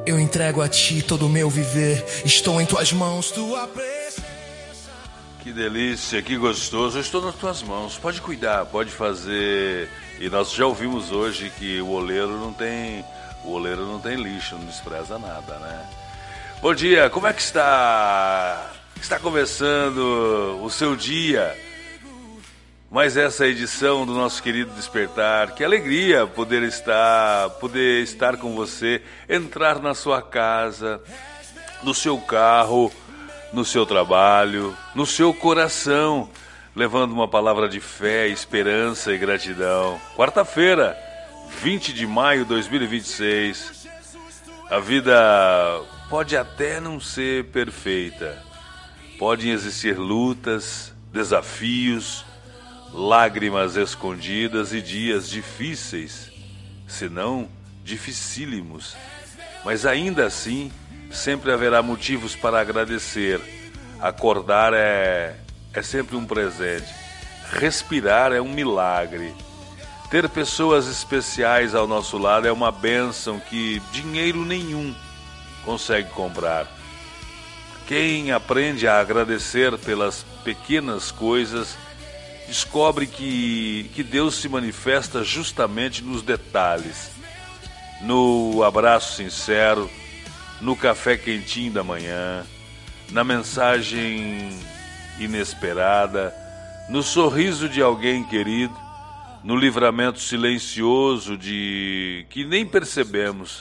Eu entrego a ti todo o meu viver. Estou em tuas mãos, tua presença. Que delícia, que gostoso. Eu estou nas tuas mãos. Pode cuidar, pode fazer. E nós já ouvimos hoje que o oleiro não tem lixo, não despreza nada, né? Bom dia, como é que está? Está começando o seu dia. Mais essa edição do nosso querido Despertar. Que alegria poder estar com você, entrar na sua casa, no seu carro, no seu trabalho, no seu coração, levando uma palavra de fé, esperança e gratidão. Quarta-feira, 20 de maio de 2026. A vida pode até não ser perfeita. Podem existir lutas, desafios, lágrimas escondidas e dias difíceis, se não dificílimos. Mas ainda assim, sempre haverá motivos para agradecer. Acordar é sempre um presente. Respirar é um milagre. Ter pessoas especiais ao nosso lado é uma bênção que dinheiro nenhum consegue comprar. Quem aprende a agradecer pelas pequenas coisas descobre que Deus se manifesta justamente nos detalhes, no abraço sincero, no café quentinho da manhã, na mensagem inesperada, no sorriso de alguém querido, no livramento silencioso de que nem percebemos.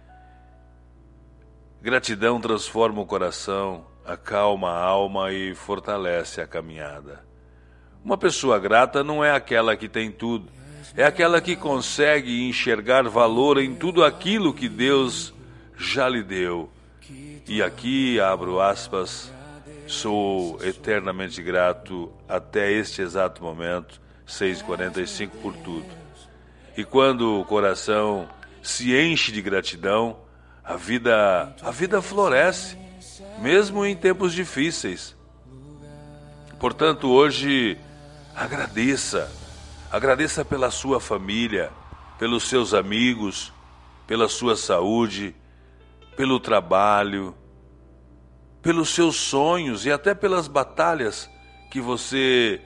Gratidão transforma o coração, acalma a alma e fortalece a caminhada. Uma pessoa grata não é aquela que tem tudo, é aquela que consegue enxergar valor em tudo aquilo que Deus já lhe deu. E aqui, abro aspas, sou eternamente grato até este exato momento, 6h45, por tudo. E quando o coração se enche de gratidão, a vida floresce, mesmo em tempos difíceis. Portanto, hoje, agradeça pela sua família, pelos seus amigos, pela sua saúde, pelo trabalho, pelos seus sonhos e até pelas batalhas que você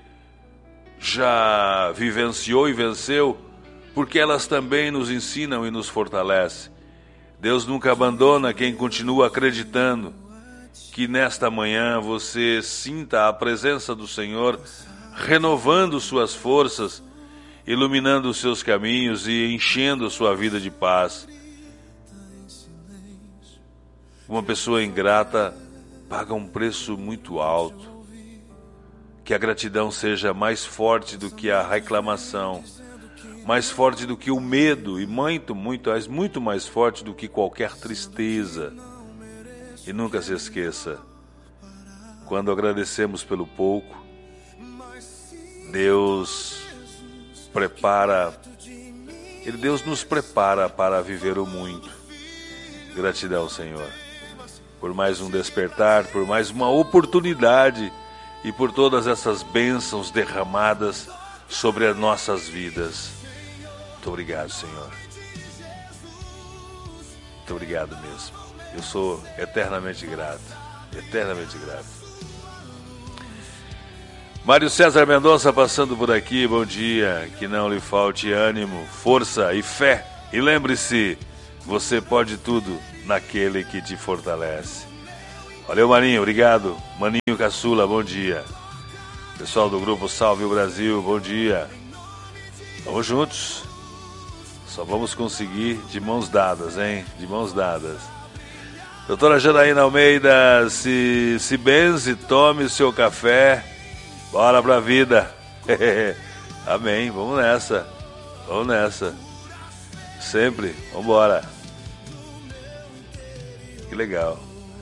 já vivenciou e venceu, porque elas também nos ensinam e nos fortalecem. Deus nunca abandona quem continua acreditando. Que nesta manhã você sinta a presença do Senhor renovando suas forças, iluminando os seus caminhos e enchendo sua vida de paz. Uma pessoa ingrata paga um preço muito alto. Que a gratidão seja mais forte do que a reclamação, mais forte do que o medo e muito mais forte do que qualquer tristeza. E nunca se esqueça, quando agradecemos pelo pouco, Deus nos prepara para viver o muito. Gratidão, Senhor, por mais um despertar, por mais uma oportunidade e por todas essas bênçãos derramadas sobre as nossas vidas. Muito obrigado, Senhor. Muito obrigado mesmo. Eu sou eternamente grato. Eternamente grato. Mário César Mendonça passando por aqui. Bom dia. Que não lhe falte ânimo, força e fé. E lembre-se, você pode tudo naquele que te fortalece. Valeu, Marinho. Obrigado. Maninho Caçula, bom dia. Pessoal do grupo Salve o Brasil, bom dia. Vamos juntos. Só vamos conseguir de mãos dadas, hein? De mãos dadas. Doutora Janaína Almeida, se benze, tome o seu café. Bora pra vida. Amém, vamos nessa. Vamos nessa. Sempre, vambora. Que legal.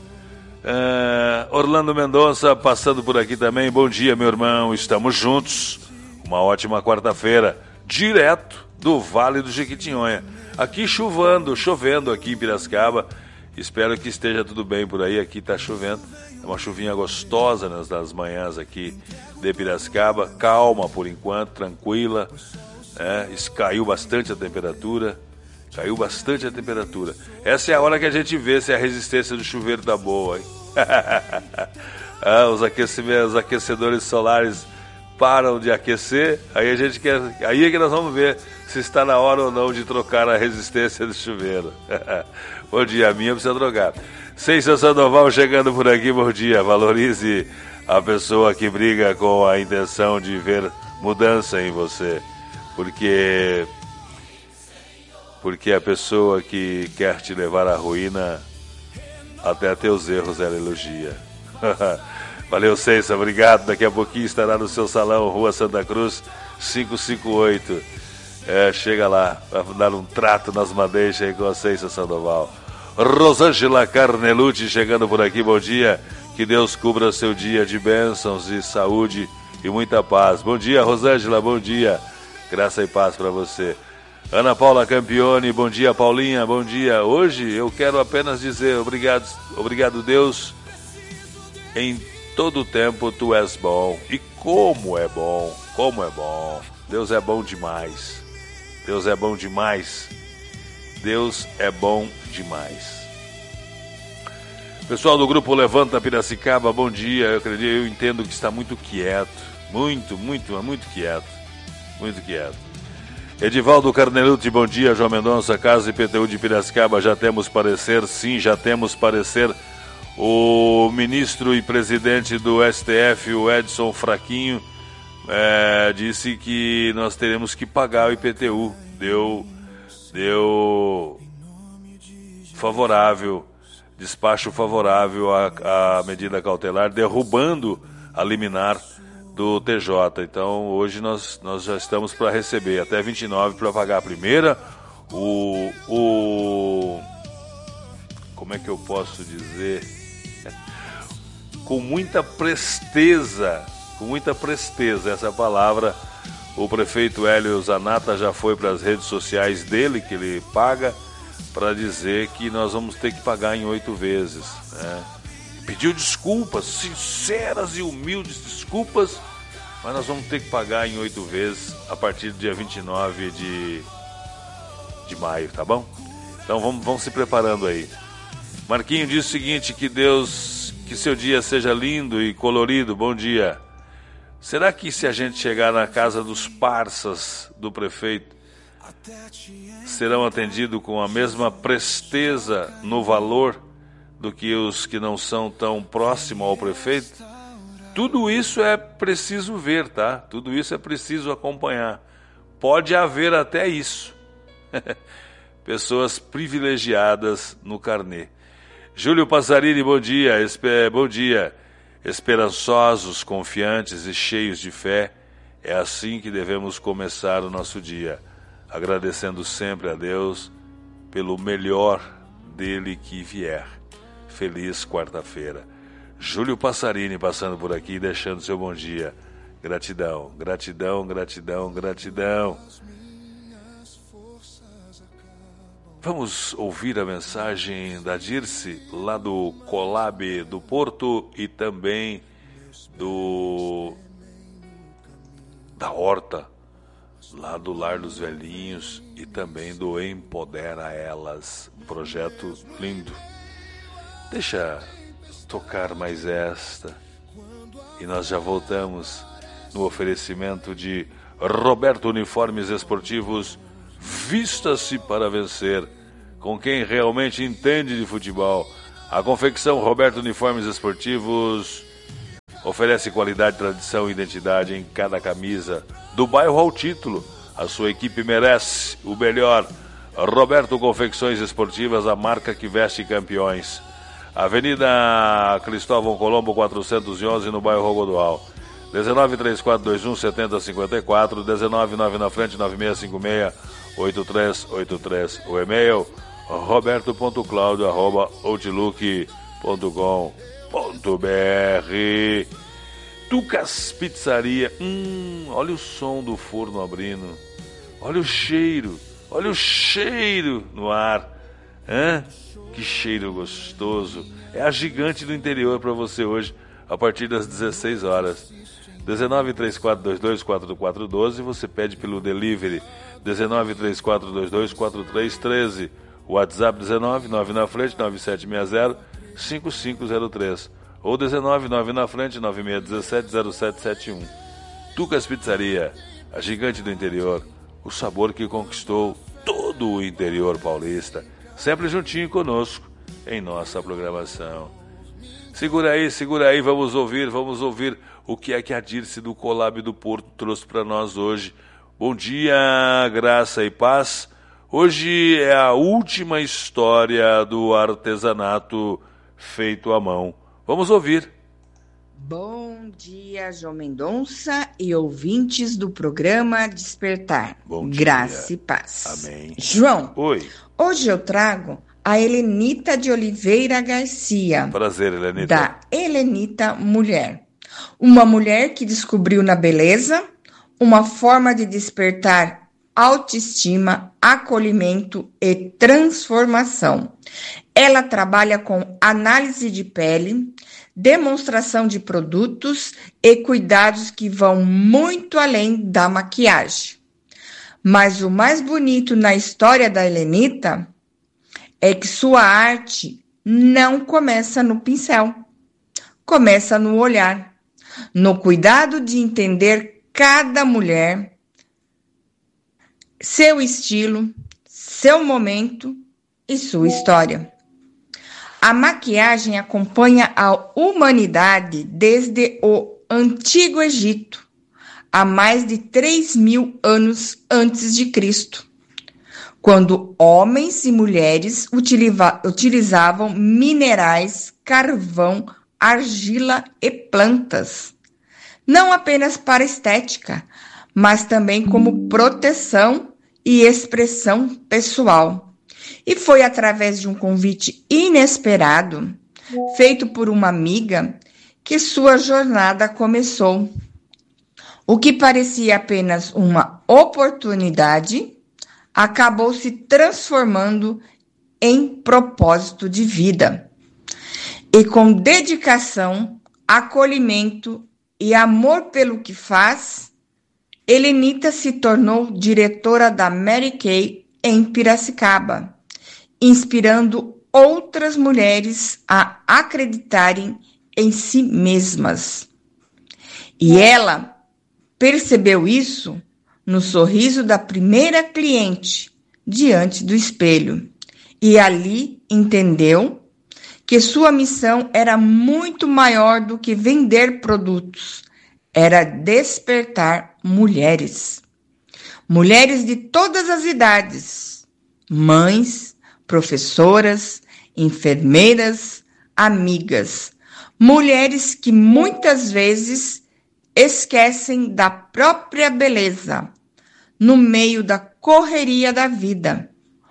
Orlando Mendonça passando por aqui também. Bom dia, meu irmão, estamos juntos. Uma ótima quarta-feira, direto do Vale do Jequitinhonha. Aqui chovendo aqui em Piracicaba. Espero que esteja tudo bem por aí. Aqui está chovendo. É uma chuvinha gostosa nas manhãs aqui de Piracicaba. Calma por enquanto, tranquila. Caiu bastante a temperatura. Caiu bastante a temperatura. Essa é a hora que a gente vê se a resistência do chuveiro tá boa, hein? Os aquecedores solares param de aquecer, aí é que nós vamos ver se está na hora ou não de trocar a resistência do chuveiro. Bom dia, a minha precisa trocar. Cência Sandoval chegando por aqui, bom dia. Valorize a pessoa que briga com a intenção de ver mudança em você, porque a pessoa que quer te levar à ruína, até teus erros ela elogia. Valeu, Ceiça, obrigado. Daqui a pouquinho estará no seu salão, Rua Santa Cruz, 558. Chega lá, vai dar um trato nas madeixas aí com a Ceiça Sandoval. Rosângela Carnelucci chegando por aqui, bom dia. Que Deus cubra seu dia de bênçãos e saúde e muita paz. Bom dia, Rosângela, bom dia. Graça e paz para você. Ana Paula Campione, bom dia, Paulinha, bom dia. Hoje eu quero apenas dizer obrigado Deus, em todo tempo tu és bom. E como é bom. Deus é bom demais. Deus é bom demais. Pessoal do grupo Levanta Piracicaba, bom dia. Eu entendo que está muito quieto. Muito quieto. Edivaldo Carnelucci, bom dia. João Mendonça, Casa IPTU de Piracicaba, já temos parecer. Sim, já temos parecer. O ministro e presidente do STF, o Edson Fraquinho, disse que nós teremos que pagar o IPTU. Deu favorável, despacho favorável à medida cautelar, derrubando a liminar do TJ. Então hoje nós já estamos para receber até 29 para pagar a primeira. Como é que eu posso dizer? Com muita presteza, essa palavra, o prefeito Hélio Zanata já foi para as redes sociais dele, que ele paga, para dizer que nós vamos ter que pagar em 8 vezes, né? Pediu desculpas, sinceras e humildes desculpas, mas nós vamos ter que pagar em 8 vezes a partir do dia 29 de maio, tá bom? Então vamos se preparando aí. Marquinho diz o seguinte, que seu dia seja lindo e colorido, bom dia. Será que se a gente chegar na casa dos parças do prefeito, serão atendidos com a mesma presteza no valor do que os que não são tão próximos ao prefeito? Tudo isso é preciso ver, tá? Tudo isso é preciso acompanhar. Pode haver até isso. Pessoas privilegiadas no carnê. Júlio Passarini, bom dia. Bom dia. Esperançosos, confiantes e cheios de fé, é assim que devemos começar o nosso dia, agradecendo sempre a Deus pelo melhor dele que vier. Feliz quarta-feira. Júlio Passarini passando por aqui e deixando seu bom dia. Gratidão. Vamos ouvir a mensagem da Dirce, lá do Colab do Porto e também da Horta, lá do Lar dos Velhinhos e também do Empodera Elas, um projeto lindo. Deixa tocar mais esta e nós já voltamos no oferecimento de Roberto Uniformes Esportivos. Vista-se para vencer, com quem realmente entende de futebol. A confecção Roberto Uniformes Esportivos oferece qualidade, tradição e identidade em cada camisa. Do bairro ao título, a sua equipe merece o melhor. Roberto Confecções Esportivas, a marca que veste campeões. Avenida Cristóvão Colombo 411, no bairro Rogodual. 1934217054, 199 na frente, 9656-8383. O e-mail roberto.claudio@outlook.com.br. Tucas Pizzaria. Olha o som do forno abrindo. Olha o cheiro no ar. Que cheiro gostoso. É a gigante do interior para você hoje, a partir das 16 horas. 1934224412, você pede pelo delivery. 1934224313. WhatsApp 199 na frente 9760 5503 ou 199 na frente 96170771. Tucas Pizzaria, a gigante do interior, o sabor que conquistou todo o interior paulista, sempre juntinho conosco em nossa programação. Segura aí, vamos ouvir o que é que a Dirce do Colab do Porto trouxe para nós hoje. Bom dia, graça e paz. Hoje é a última história do artesanato feito à mão. Vamos ouvir. Bom dia, João Mendonça e ouvintes do programa Despertar. Bom dia. Graça e paz. Amém. João, Oi. Hoje eu trago a Helenita de Oliveira Garcia. Prazer, Helenita. Da Helenita Mulher. Uma mulher que descobriu na beleza uma forma de despertar autoestima, acolhimento e transformação. Ela trabalha com análise de pele, demonstração de produtos e cuidados que vão muito além da maquiagem. Mas o mais bonito na história da Helenita é que sua arte não começa no pincel, começa no olhar, no cuidado de entender cada mulher, seu estilo, seu momento e sua história. A maquiagem acompanha a humanidade desde o Antigo Egito, há mais de 3.000 anos antes de Cristo, quando homens e mulheres utilizavam minerais, carvão, argila e plantas, não apenas para estética, mas também como proteção e expressão pessoal. E foi através de um convite inesperado, feito por uma amiga, que sua jornada começou. O que parecia apenas uma oportunidade, acabou se transformando em propósito de vida. E com dedicação, acolhimento e amor pelo que faz, Helenita se tornou diretora da Mary Kay em Piracicaba, inspirando outras mulheres a acreditarem em si mesmas. E ela percebeu isso no sorriso da primeira cliente diante do espelho. E ali entendeu que sua missão era muito maior do que vender produtos. Era despertar mulheres. Mulheres de todas as idades. Mães, professoras, enfermeiras, amigas. Mulheres que muitas vezes esquecem da própria beleza no meio da correria da vida.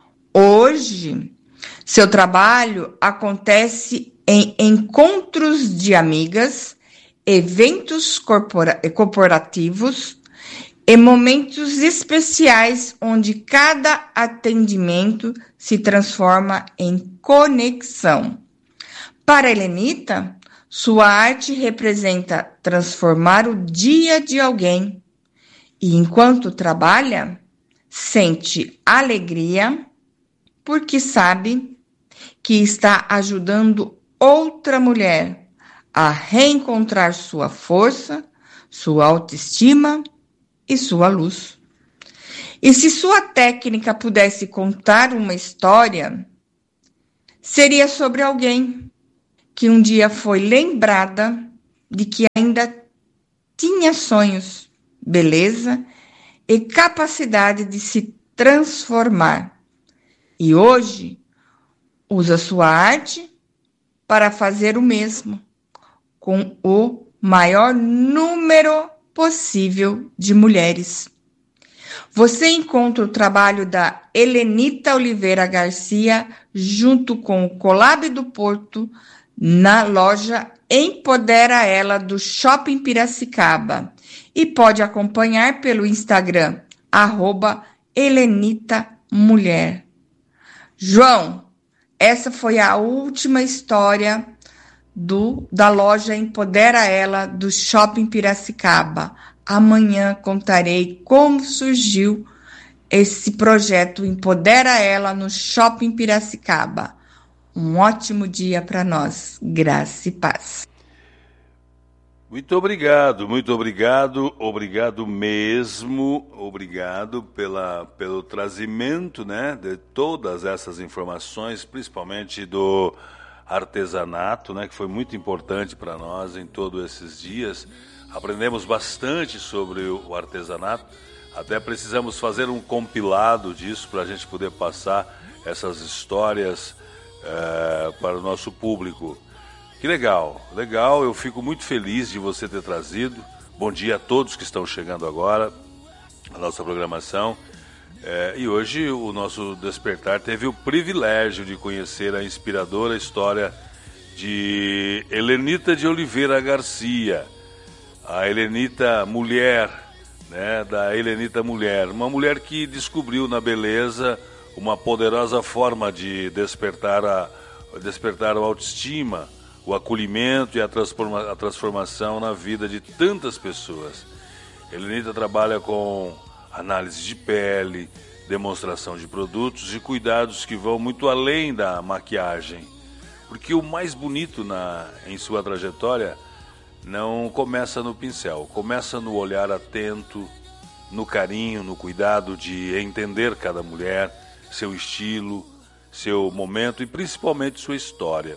Hoje, seu trabalho acontece em encontros de amigas, eventos corporativos e momentos especiais onde cada atendimento se transforma em conexão. Para Helenita, sua arte representa transformar o dia de alguém e, enquanto trabalha, sente alegria porque sabe que está ajudando outra mulher a reencontrar sua força, sua autoestima e sua luz. E se sua técnica pudesse contar uma história, seria sobre alguém que um dia foi lembrada de que ainda tinha sonhos, beleza e capacidade de se transformar. E hoje usa sua arte para fazer o mesmo com o maior número possível de mulheres. Você encontra o trabalho da Helenita Oliveira Garcia junto com o Colab do Porto na loja Empodera Ela do Shopping Piracicaba e pode acompanhar pelo Instagram @HelenitaMulher. João, essa foi a última história da loja Empodera Ela do Shopping Piracicaba. Amanhã contarei como surgiu esse projeto Empodera Ela no Shopping Piracicaba. Um ótimo dia para nós. Graça e paz. Muito obrigado mesmo, obrigado pelo trazimento, né, de todas essas informações, principalmente do artesanato, né, que foi muito importante para nós em todos esses dias. Aprendemos bastante sobre o artesanato, até precisamos fazer um compilado disso para a gente poder passar essas histórias para o nosso público. Que legal, eu fico muito feliz de você ter trazido. Bom dia a todos que estão chegando agora à nossa programação. E hoje o nosso Despertar teve o privilégio de conhecer a inspiradora história de Helenita de Oliveira Garcia, a Helenita Mulher, né, da Helenita Mulher, uma mulher que descobriu na beleza uma poderosa forma de despertar a autoestima, o acolhimento e a transformação na vida de tantas pessoas. Helenita trabalha com análise de pele, demonstração de produtos e cuidados que vão muito além da maquiagem. Porque o mais bonito em sua trajetória não começa no pincel, começa no olhar atento, no carinho, no cuidado de entender cada mulher, seu estilo, seu momento e principalmente sua história.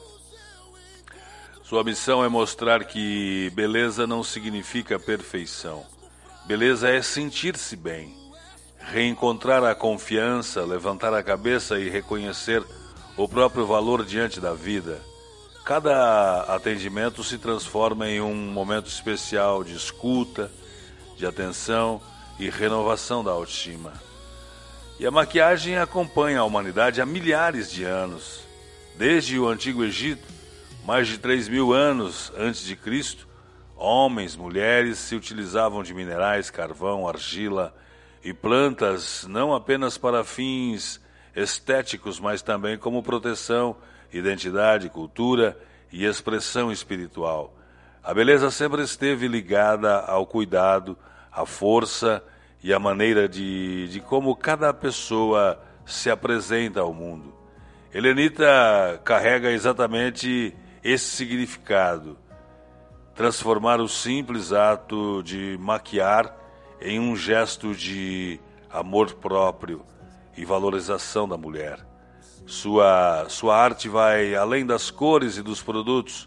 Sua missão é mostrar que beleza não significa perfeição. Beleza é sentir-se bem, reencontrar a confiança, levantar a cabeça e reconhecer o próprio valor diante da vida. Cada atendimento se transforma em um momento especial de escuta, de atenção e renovação da autoestima. E a maquiagem acompanha a humanidade há milhares de anos. Desde o Antigo Egito, mais de 3.000 anos antes de Cristo, homens, mulheres se utilizavam de minerais, carvão, argila e plantas não apenas para fins estéticos, mas também como proteção, identidade, cultura e expressão espiritual. A beleza sempre esteve ligada ao cuidado, à força e à maneira de como cada pessoa se apresenta ao mundo. Helenita carrega exatamente esse significado: transformar o simples ato de maquiar em um gesto de amor próprio e valorização da mulher. Sua arte vai além das cores e dos produtos.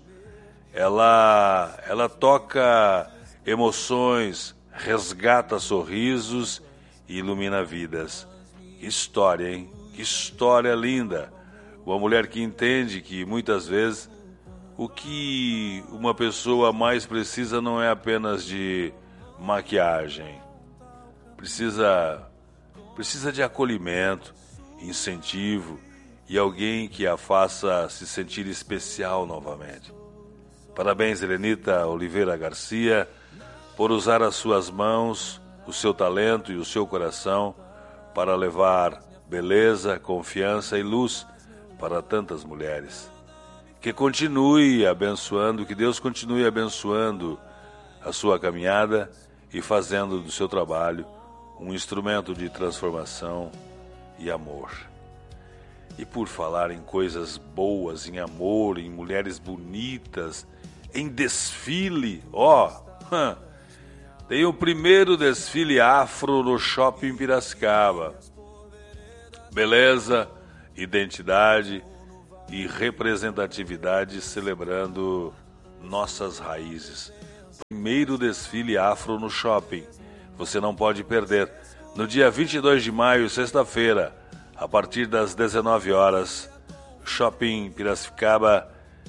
Ela toca emoções, resgata sorrisos e ilumina vidas. Que história, hein? Que história linda! Uma mulher que entende que muitas vezes o que uma pessoa mais precisa não é apenas de maquiagem. Precisa de acolhimento, incentivo e alguém que a faça se sentir especial novamente. Parabéns, Helenita Oliveira Garcia, por usar as suas mãos, o seu talento e o seu coração para levar beleza, confiança e luz para tantas mulheres. Que continue abençoando, que Deus continue abençoando a sua caminhada e fazendo do seu trabalho um instrumento de transformação e amor. E por falar em coisas boas, em amor, em mulheres bonitas, em desfile, tem o primeiro desfile afro no Shopping Piracicaba. Beleza, identidade e representatividade celebrando nossas raízes. Primeiro desfile afro no shopping. Você não pode perder. No dia 22 de maio, sexta-feira, a partir das 19 horas, Shopping Piracicaba.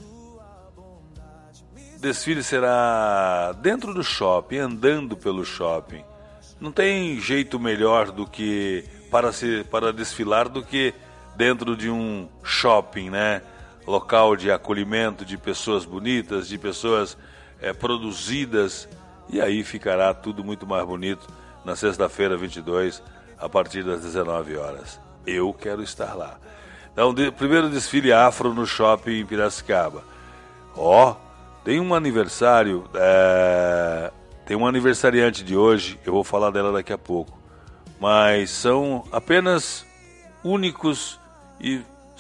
O desfile será dentro do shopping, andando pelo shopping. Não tem jeito melhor do que para desfilar do que dentro de um shopping, né? Local de acolhimento de pessoas bonitas, de pessoas produzidas. E aí ficará tudo muito mais bonito na sexta-feira, 22, a partir das 19 horas. Eu quero estar lá. Então, primeiro desfile afro no Shopping Piracicaba. Tem um aniversário, tem uma aniversariante de hoje, eu vou falar dela daqui a pouco. mas são apenas únicos e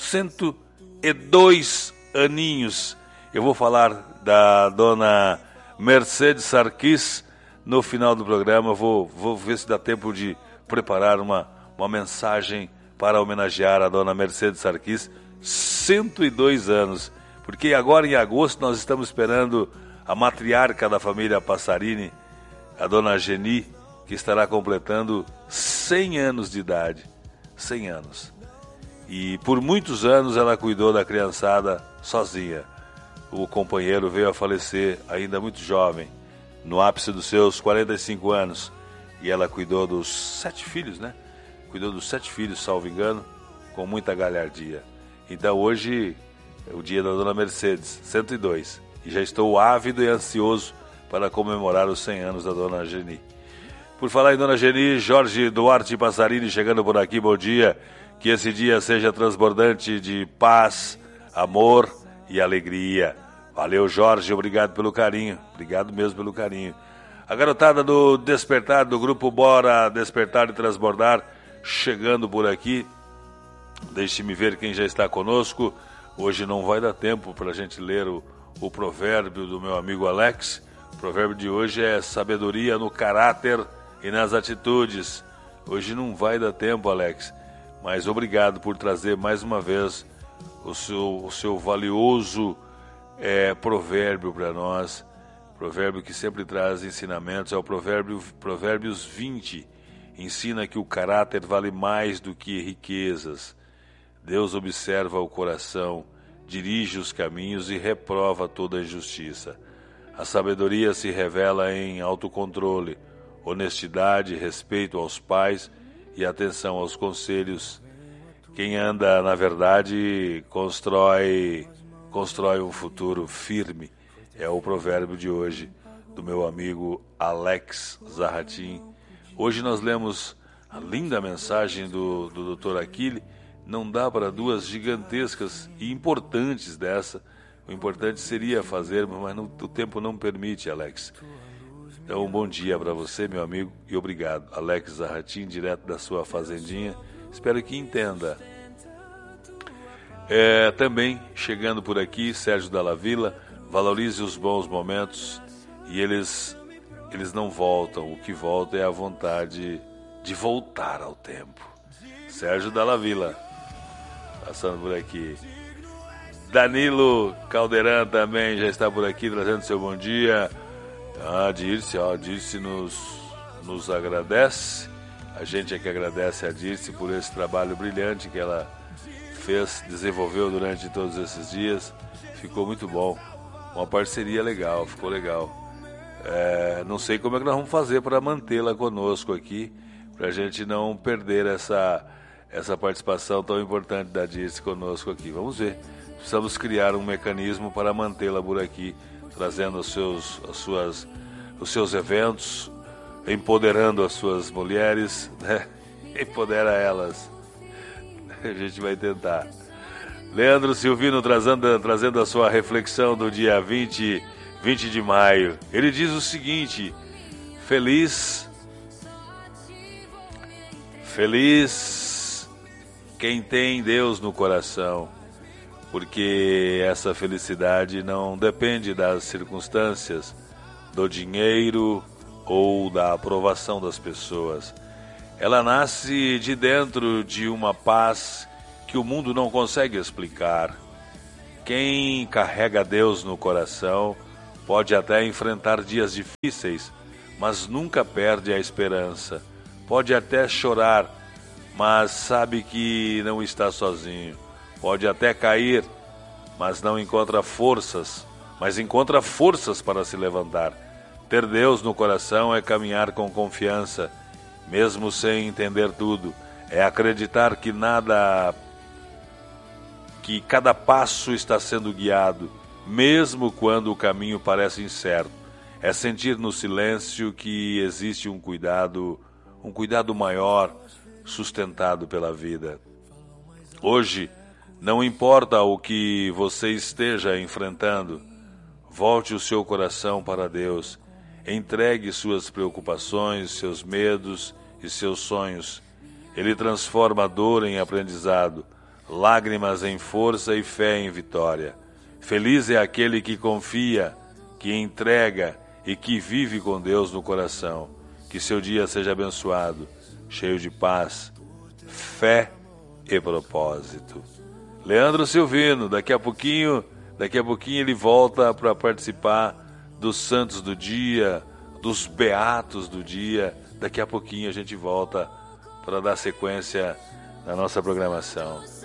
102 aninhos. Eu vou falar da dona Mercedes Sarkis no final do programa. Vou ver se dá tempo de preparar uma mensagem para homenagear a dona Mercedes Sarkis, 102 anos. Porque agora em agosto nós estamos esperando a matriarca da família Passarini, a dona Geni, que estará completando 100 anos de idade. 100 anos. E por muitos anos ela cuidou da criançada sozinha. O companheiro veio a falecer ainda muito jovem, no ápice dos seus 45 anos. E ela cuidou dos 7 filhos, né? Cuidou dos 7 filhos, salvo engano, com muita galhardia. Então hoje é o dia da dona Mercedes, 102. E já estou ávido e ansioso para comemorar os 100 anos da dona Geni. Por falar em dona Geni, Jorge Duarte Passarini chegando por aqui, bom dia. Que esse dia seja transbordante de paz, amor e alegria. Valeu, Jorge, obrigado pelo carinho. Obrigado mesmo pelo carinho. A garotada do Despertar, do grupo Bora Despertar e Transbordar, chegando por aqui. Deixe-me ver quem já está conosco. Hoje não vai dar tempo para a gente ler o provérbio do meu amigo Alex. O provérbio de hoje é sabedoria no caráter e nas atitudes. Hoje não vai dar tempo, Alex. Mas obrigado por trazer mais uma vez o seu valioso provérbio para nós. Provérbio que sempre traz ensinamentos. É o Provérbios 20. Ensina que o caráter vale mais do que riquezas. Deus observa o coração, dirige os caminhos e reprova toda a injustiça. A sabedoria se revela em autocontrole, honestidade, respeito aos pais e atenção aos conselhos. Quem anda na verdade constrói um futuro firme. É o provérbio de hoje do meu amigo Alex Zahratin. Hoje nós lemos a linda mensagem do Dr. Achille. Não dá para duas gigantescas e importantes dessa. O importante seria fazer, mas o tempo não permite, Alex. Então, um bom dia para você, meu amigo, e obrigado. Alex Zahratin, direto da sua fazendinha. Espero que entenda. Também, chegando por aqui, Sérgio Dalla Vila, valorize os bons momentos e eles não voltam. O que volta é a vontade de voltar ao tempo. Sérgio Dalla Vila, passando por aqui. Danilo Caldeirão também já está por aqui, trazendo seu bom dia. A Dirce nos agradece. A gente é que agradece a Dirce por esse trabalho brilhante que ela desenvolveu durante todos esses dias. Ficou muito bom. Uma parceria legal, ficou legal. Não sei como é que nós vamos fazer para mantê-la conosco aqui, para a gente não perder essa participação tão importante da Dirce conosco aqui. Vamos ver. Precisamos criar um mecanismo para mantê-la por aqui, trazendo os seus eventos, empoderando as suas mulheres, né? Empodera elas. A gente vai tentar. Leandro Silvino trazendo a sua reflexão do dia 20 de maio. Ele diz o seguinte: Feliz quem tem Deus no coração, porque essa felicidade não depende das circunstâncias, do dinheiro ou da aprovação das pessoas. Ela nasce de dentro de uma paz que o mundo não consegue explicar. Quem carrega Deus no coração pode até enfrentar dias difíceis, mas nunca perde a esperança. Pode até chorar, mas sabe que não está sozinho. Pode até cair, mas encontra forças para se levantar. Ter Deus no coração é caminhar com confiança, mesmo sem entender tudo. É acreditar que cada passo está sendo guiado, mesmo quando o caminho parece incerto. É sentir no silêncio que existe um cuidado maior, sustentado pela vida. Hoje, não importa o que você esteja enfrentando, volte o seu coração para Deus. Entregue suas preocupações, seus medos de seus sonhos. Ele transforma a dor em aprendizado, lágrimas em força e fé em vitória. Feliz é aquele que confia, que entrega e que vive com Deus no coração. Que seu dia seja abençoado, cheio de paz, fé e propósito. Leandro Silvino, daqui a pouquinho ele volta para participar dos santos do dia, dos beatos do dia. Daqui a pouquinho a gente volta para dar sequência na nossa programação.